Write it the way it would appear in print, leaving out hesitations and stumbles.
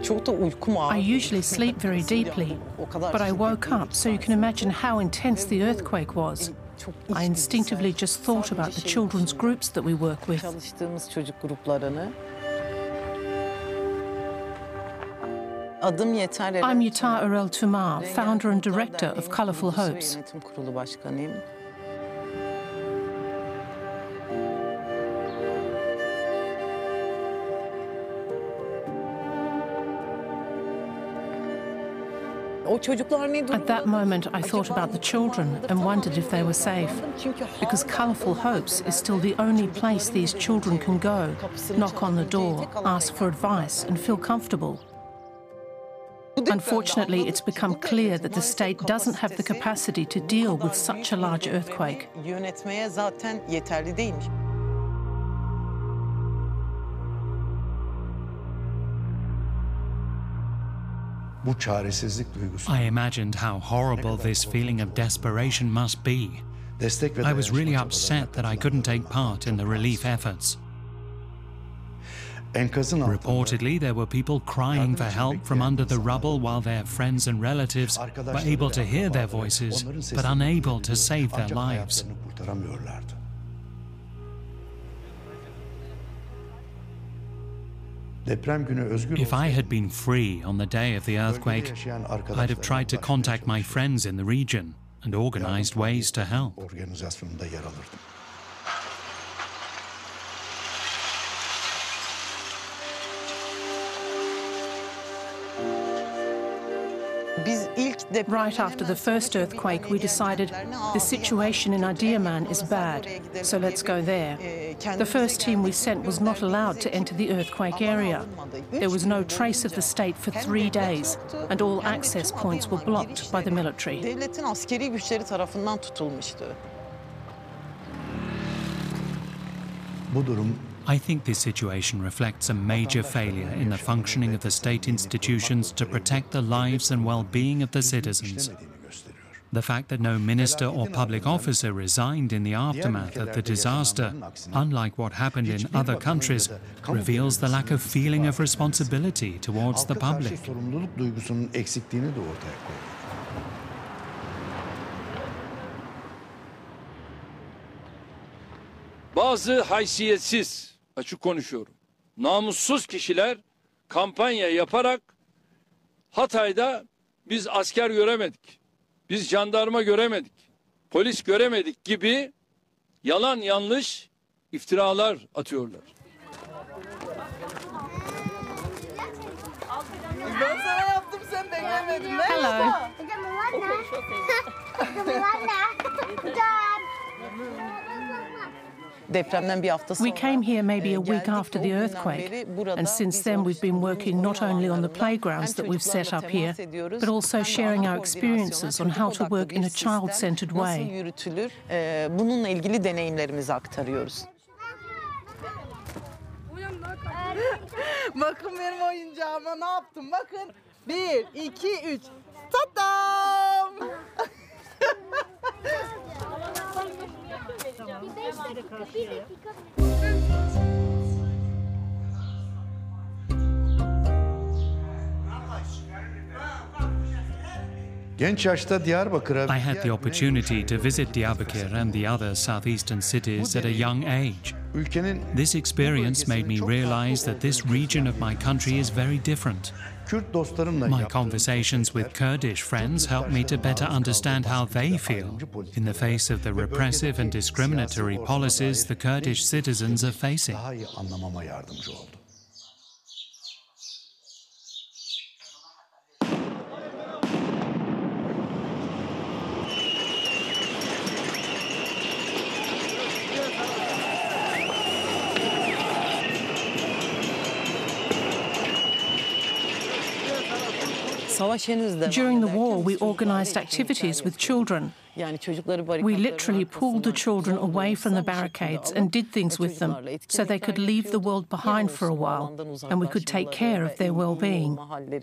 I usually sleep very deeply, but I woke up, so you can imagine how intense the earthquake was. I instinctively just thought about the children's groups that we work with. I'm Yetar Erel Tumar, founder and director of Colourful Hopes. At that moment, I thought about the children and wondered if they were safe, because Colourful Hopes is still the only place these children can go, knock on the door, ask for advice and feel comfortable. Unfortunately, it's become clear that the state doesn't have the capacity to deal with such a large earthquake. I imagined how horrible this feeling of desperation must be. I was really upset that I couldn't take part in the relief efforts. Reportedly, there were people crying for help from under the rubble while their friends and relatives were able to hear their voices, but unable to save their lives. If I had been free on the day of the earthquake, I'd have tried to contact my friends in the region and organized ways to help. Right after the first earthquake, we decided the situation in Adiyaman is bad, so let's go there. The first team we sent was not allowed to enter the earthquake area. There was no trace of the state for 3 days, and all access points were blocked by the military. I think this situation reflects a major failure in the functioning of the state institutions to protect the lives and well-being of the citizens. The fact that no minister or public officer resigned in the aftermath of the disaster, unlike what happened in other countries, reveals the lack of feeling of responsibility towards the public. Bazı haysiyetsiz, açık konuşuyorum, namussuz kişiler kampanya yaparak Hatay'da biz asker göremedik, biz jandarma göremedik, polis göremedik gibi yalan yanlış iftiralar atıyorlar. Ben sana yaptım, sen beğenmedin. Hello. We came here maybe a week after the earthquake, and since then we've been working not only on the playgrounds that we've set up here, but also sharing our experiences on how to work in a child-centered way. Bununla ilgili deneyimlerimizi aktarıyoruz. Bakın benim oyuncağıma ne yaptım, bakın. 1, 2, 3. Tatam! I had the opportunity to visit Diyarbakir and the other southeastern cities at a young age. This experience made me realize that this region of my country is very different. My conversations with Kurdish friends helped me to better understand how they feel in the face of the repressive and discriminatory policies the Kurdish citizens are facing. During the war, we organised activities with children. We literally pulled the children away from the barricades and did things with them so they could leave the world behind for a while and we could take care of their well-being.